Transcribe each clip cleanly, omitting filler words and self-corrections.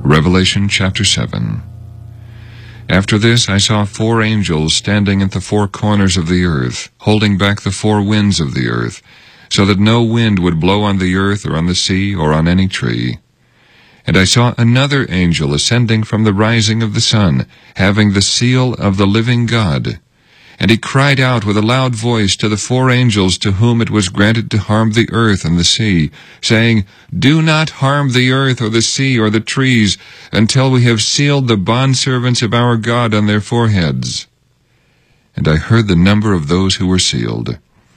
Revelation chapter 7. After this I saw 4 angels standing at the 4 corners of the earth, holding back the 4 winds of the earth, so that no wind would blow on the earth or on the sea or on any tree. And I saw another angel ascending from the rising of the sun, having the seal of the living God. And he cried out with a loud voice to the 4 angels to whom it was granted to harm the earth and the sea, saying, Do not harm the earth or the sea or the trees, until we have sealed the bondservants of our God on their foreheads. And I heard the number of those who were sealed,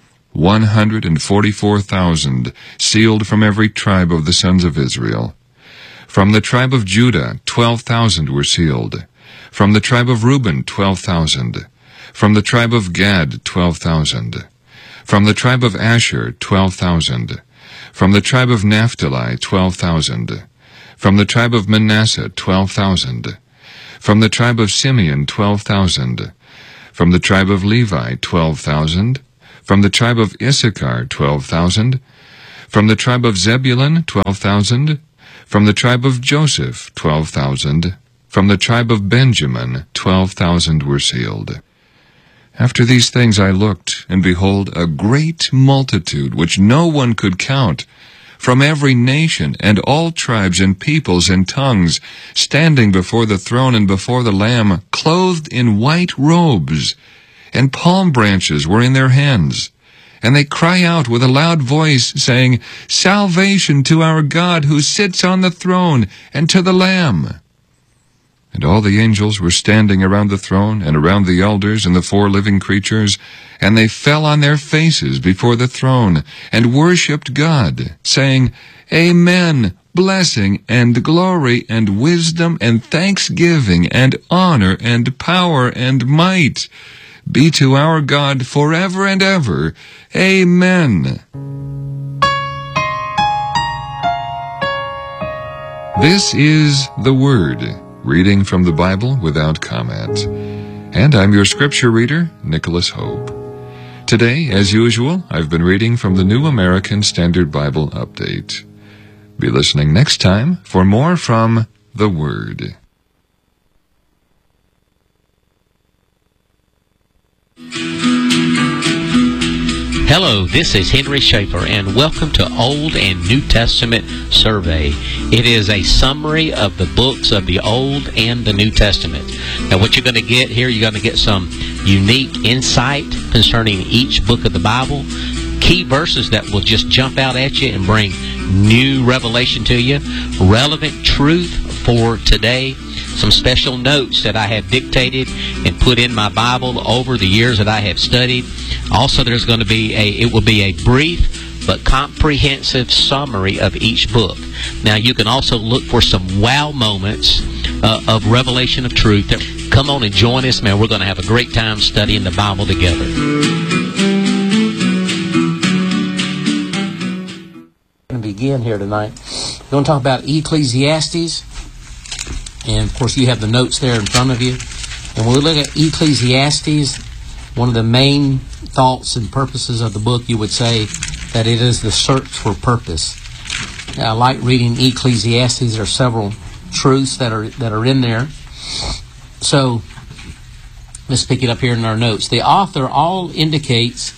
144,000, sealed from every tribe of the sons of Israel. From the tribe of Judah, 12,000 were sealed. From the tribe of Reuben, 12,000. From the tribe of Gad, 12,000. From the tribe of Asher, 12,000. From the tribe of Naphtali, 12,000. From the tribe of Manasseh, 12,000. From the tribe of Simeon, 12,000. From the tribe of Levi, 12,000. From the tribe of Issachar, 12,000. From the tribe of Zebulun, 12,000. From the tribe of Joseph, 12,000. From the tribe of Benjamin, 12,000 were sealed. After these things I looked, and behold, a great multitude, which no one could count, from every nation, and all tribes, and peoples, and tongues, standing before the throne and before the Lamb, clothed in white robes, and palm branches were in their hands. And they cry out with a loud voice, saying, Salvation to our God, who sits on the throne, and to the Lamb. And all the angels were standing around the throne, and around the elders and the 4 living creatures, and they fell on their faces before the throne, and worshipped God, saying, Amen, blessing, and glory, and wisdom, and thanksgiving, and honor, and power, and might be to our God forever and ever. Amen. This is the Word, reading from the Bible without comment. And I'm your scripture reader, Nicholas Hope. Today, as usual, I've been reading from the New American Standard Bible Update. Be listening next time for more from the Word. Hello, this is Henry Schaefer, and welcome to Old and New Testament Survey. It is a summary of the books of the Old and the New Testament. Now, what you're going to get here, you're going to get some unique insight concerning each book of the Bible, key verses that will just jump out at you and bring new revelation to you, relevant truth for today, some special notes that I have dictated and put in my Bible over the years that I have studied. Also, there's going to be it will be a brief but comprehensive summary of each book. Now, you can also look for some wow moments of revelation of truth. Come on and join us, man. We're going to have a great time studying the Bible together. We're going to begin here tonight. We're going to talk about Ecclesiastes. And, of course, you have the notes there in front of you. And when we look at Ecclesiastes, one of the main thoughts and purposes of the book, you would say that it is the search for purpose. Now, I like reading Ecclesiastes. There are several truths that are in there. So, let's pick it up here in our notes. The author all indicators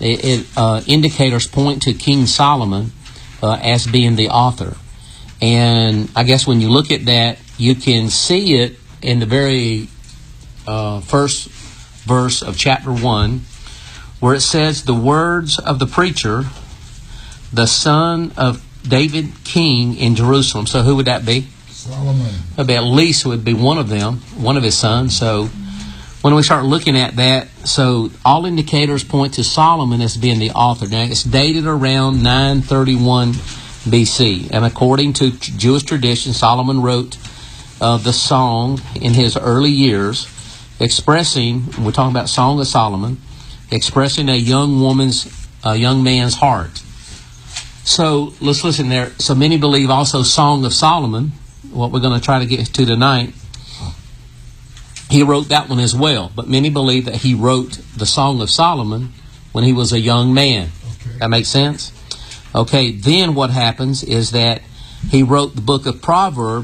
point to King Solomon as being the author. And I guess when you look at that, you can see it in the very first verse of chapter 1, where it says, the words of the preacher, the son of David, king in Jerusalem. So who would that be? Solomon. That would be at least would be one of them, one of his sons. So when we start looking at that, so all indicators point to Solomon as being the author. Now, it's dated around 931 BC. And according to Jewish tradition, Solomon wrote the song in his early years, expressing, we're talking about Song of Solomon, expressing a young man's heart. So let's listen there. So many believe also Song of Solomon, what we're going to try to get to tonight, he wrote that one as well. But many believe that he wrote the Song of Solomon when he was a young man. Okay. That makes sense? Okay, then what happens is that he wrote the book of Proverbs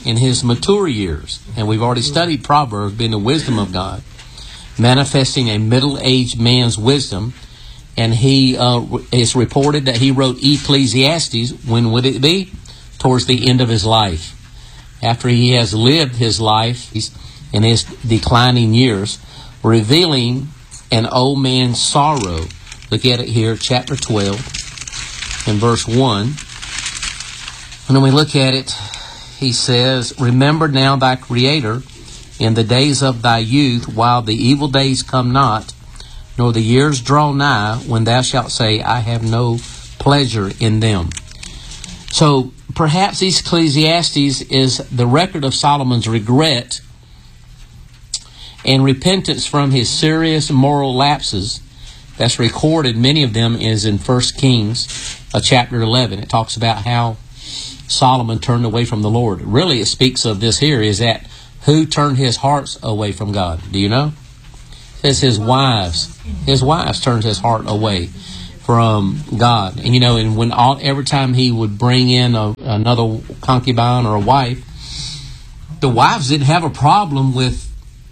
in his mature years. And we've already studied Proverbs being the wisdom of God, manifesting a middle-aged man's wisdom. And he it's reported that he wrote Ecclesiastes. When would it be? Towards the end of his life. After he has lived his life in his declining years, revealing an old man's sorrow. Look at it here, chapter 12, in verse 1. And when we look at it, he says, "Remember now thy Creator in the days of thy youth, while the evil days come not, nor the years draw nigh, when thou shalt say, I have no pleasure in them." So perhaps Ecclesiastes is the record of Solomon's regret and repentance from his serious moral lapses. That's recorded. Many of them is in 1 Kings chapter 11. It talks about how Solomon turned away from the Lord. Really, it speaks of this here, is that who turned his hearts away from God? Do you know? It says his wives. His wives turned his heart away from God. And and when every time he would bring in another concubine or a wife, the wives didn't have a problem with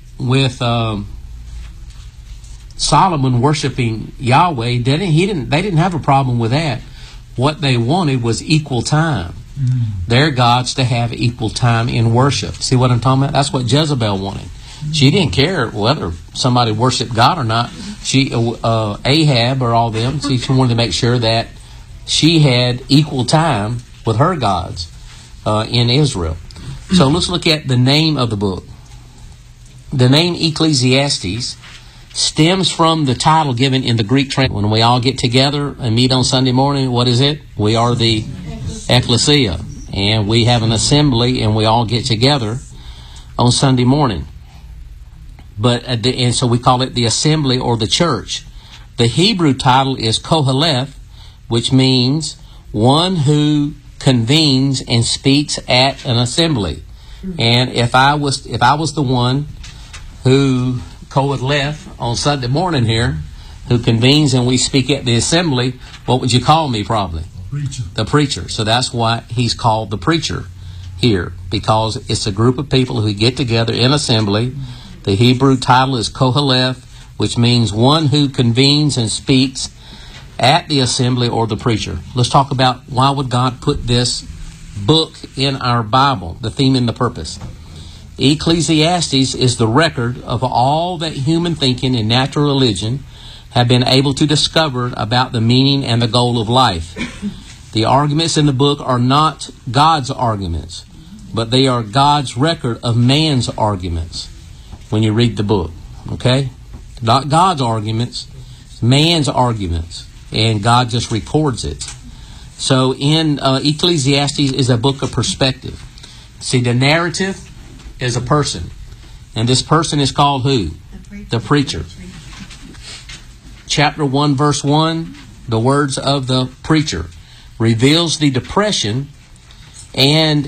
Solomon worshiping Yahweh. They didn't have a problem with that. What they wanted was equal time. Their gods to have equal time in worship. See what I'm talking about? That's what Jezebel wanted. She didn't care whether somebody worshiped God or not. She, Ahab or all them, she wanted to make sure that she had equal time with her gods in Israel. So let's look at the name of the book. The name Ecclesiastes stems from the title given in the Greek translation. When we all get together and meet on Sunday morning, what is it? We are the ecclesia, and we have an assembly, and we all get together on Sunday morning. And so we call it the assembly or the church. The Hebrew title is Koheleth, which means one who convenes and speaks at an assembly. And if I was the one who Koheleth on Sunday morning here, who convenes and we speak at the assembly, what would you call me probably? Preacher. The preacher. So that's why he's called the preacher here, because it's a group of people who get together in assembly. The Hebrew title is Koheleth, which means one who convenes and speaks at the assembly or the preacher. Let's talk about why would God put this book in our Bible, the theme and the purpose. Ecclesiastes is the record of all that human thinking and natural religion have been able to discover about the meaning and the goal of life. The arguments in the book are not God's arguments, but they are God's record of man's arguments when you read the book. Okay? Not God's arguments, man's arguments. And God just records it. So in Ecclesiastes is a book of perspective. See, the narrative is a person. And this person is called who? The preacher. Chapter 1, verse 1, the words of the preacher reveals the depression and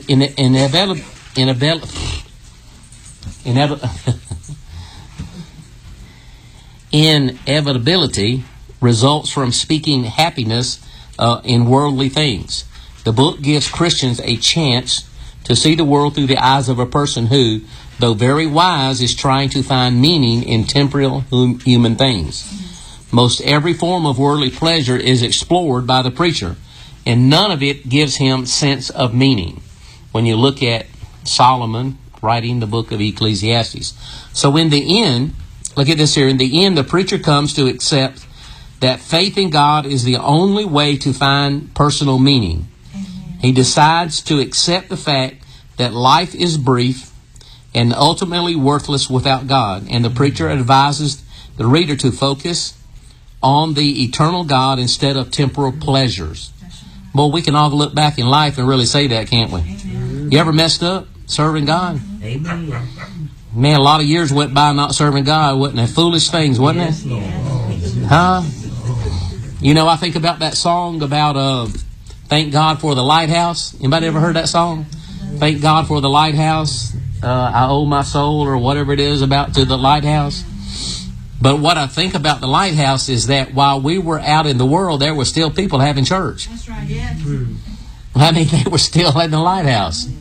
inevitability results from speaking happiness in worldly things. The book gives Christians a chance to see the world through the eyes of a person who, though very wise, is trying to find meaning in temporal human things. Most every form of worldly pleasure is explored by the preacher, and none of it gives him sense of meaning. When you look at Solomon writing the book of Ecclesiastes. So in the end, look at this here, in the end the preacher comes to accept that faith in God is the only way to find personal meaning. He decides to accept the fact that life is brief and ultimately worthless without God. And the preacher advises the reader to focus on the eternal God instead of temporal pleasures. Well, we can all look back in life and really say that, can't we? You ever messed up serving God? Amen. Man, a lot of years went by not serving God, wasn't it? Foolish things, wasn't it? Huh? You know, I think about that song about Thank God for the Lighthouse. Anybody ever heard that song? Thank God for the lighthouse. I owe my soul, or whatever it is about to the lighthouse. But what I think about the lighthouse is that while we were out in the world, there were still people having church. That's right, yeah. I mean, they were still in the lighthouse.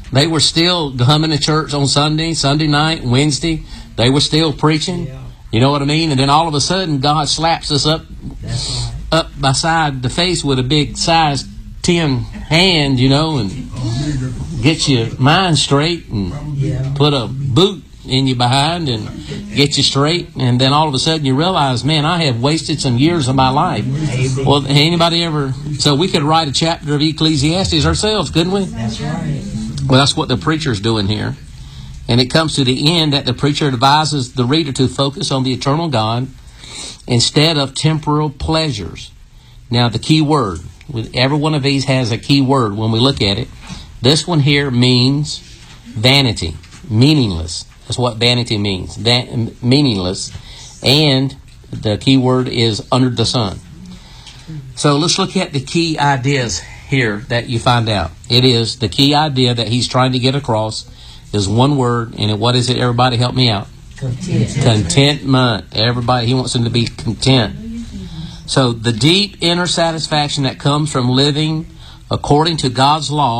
They were still coming to church on Sunday night, Wednesday. They were still preaching. Yeah. You know what I mean? And then all of a sudden, God slaps us up beside the face with a big size 10 hand, you know, and get your mind straight and put a boot in your behind and get you straight. And then all of a sudden you realize, man, I have wasted some years of my life. Well, anybody ever... So we could write a chapter of Ecclesiastes ourselves, couldn't we? That's right. Well, that's what the preacher's doing here. And it comes to the end that the preacher advises the reader to focus on the eternal God instead of temporal pleasures. Now, the key word, with every one of these has a key word when we look at it. This one here means vanity, meaningless. That's what vanity means, meaningless. And the key word is under the sun. So let's look at the key ideas here that you find out. It is the key idea that he's trying to get across is one word, and what is it? Everybody help me out. Contentment. Everybody, he wants them to be content. So the deep inner satisfaction that comes from living according to God's law